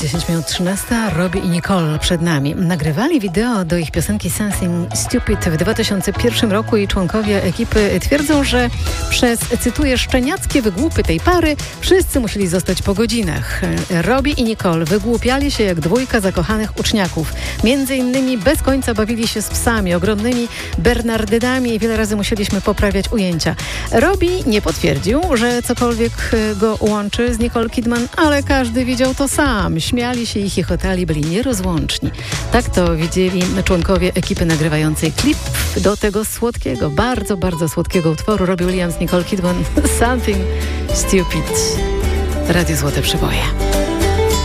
10 minut 13. Robbie i Nicole przed nami. Nagrywali wideo do ich piosenki Something Stupid w 2001 roku i członkowie ekipy twierdzą, że przez, cytuję, szczeniackie wygłupy tej pary wszyscy musieli zostać po godzinach. Robbie i Nicole wygłupiali się jak dwójka zakochanych uczniaków. Między innymi bez końca bawili się z psami, ogromnymi bernardynami i wiele razy musieliśmy poprawiać ujęcia. Robbie nie potwierdził, że cokolwiek go łączy z Nicole Kidman, ale każdy widział to sam. Śmiali się i chichotali, byli nierozłączni. Tak to widzieli członkowie ekipy nagrywającej klip do tego słodkiego, bardzo, bardzo słodkiego utworu Robbie Williams, Nicole Kidman, Something Stupid. Radio Złote Przeboje.